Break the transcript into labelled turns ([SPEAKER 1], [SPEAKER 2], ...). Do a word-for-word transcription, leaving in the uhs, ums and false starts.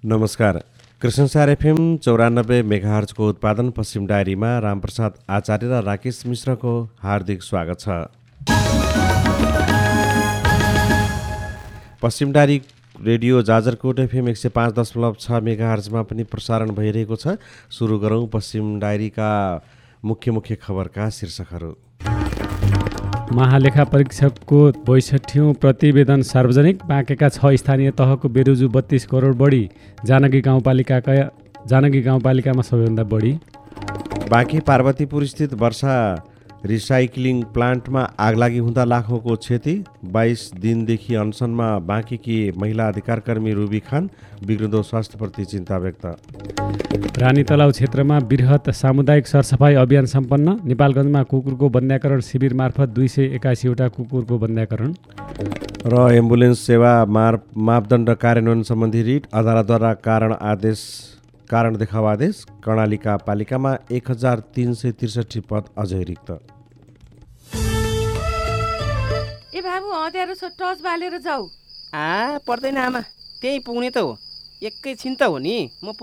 [SPEAKER 1] नमस्कार। कृष्णसार एफएम चौरानब्बे मेगाहर्जको उत्पादन पश्चिम डायरीमा रामप्रसाद आचार्य र राकेश मिश्रको हार्दिक स्वागत छ। पश्चिम डायरी रेडियो जाजरकोट एफएम एक सय पाँच दशमलव छ मेगाहर्जमा पनि प्रसारण भइरहेको छ। सुरु गरौँ पश्चिम डायरीका मुख्य मुख्य खबरका शीर्षकहरू।
[SPEAKER 2] महालेखा परीक्षकको बैसठीौँ प्रतिवेदन सार्वजनिक। बाँकेका छ स्थानीय तहको बेरोजु बत्तीस करोड बढी। जानकी गाउँपालिकाका जानकी गाउँपालिकामा सबैभन्दा बढी।
[SPEAKER 1] बाँके पार्वतीपुर स्थित वर्षा रिसाइक्लिङ प्लान्टमा आगलागी हुँदा लाखौँको क्षति। बाइस दिनदेखि अनसनमा बाँकेकी महिला अधिकारकर्मी रुबी खान बिग्रदो स्वास्थ्यप्रति चिन्ता व्यक्त।
[SPEAKER 2] रानी तलाउ क्षेत्रमा बृहत सामुदायिक सरसफाई अभियान सम्पन्न। नेपालगञ्जमा कुकुरको वन्ध्याकरण शिविर मार्फत दुई सय एकासीवटा कुकुरको वन्ध्याकरण।
[SPEAKER 1] र एम्बुलेन्स सेवा मार मापदण्ड कार्यान्वयन सम्बन्धी रिट अदालतद्वारा कारण आदेश कारण देखाउ आदेश। कर्णालीका पालिकामा एक हजार तिन सय त्रिसठी पद अझै रिक्त।
[SPEAKER 3] ए बाबु अँध्यारो छ, टर्च बालेर जाऊ।
[SPEAKER 4] आ पर्दैन आमा, त्यही पुग्ने त हो। एकैछिन त हो नि, म